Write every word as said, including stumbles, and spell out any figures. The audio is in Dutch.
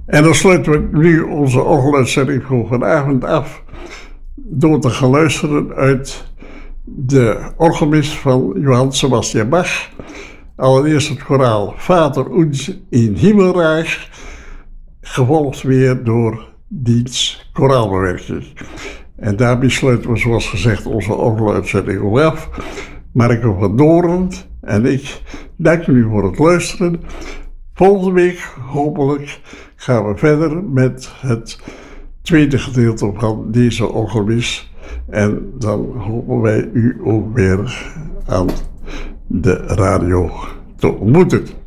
En dan sluiten we nu onze orgeluitzending voor vanavond af door te gaan luisteren uit de orgelmis van Johann Sebastian Bach. Allereerst het koraal Vater uns in Himmelreich, gevolgd weer door diens koraalbewerking. En daarmee sluiten we zoals gezegd onze orgeluitzending ook af. Marco van Doorn en ik dank jullie voor het luisteren. Volgende week hopelijk gaan we verder met het tweede gedeelte van deze orgelmis. En dan hopen wij u ook weer aan de radio te ontmoeten.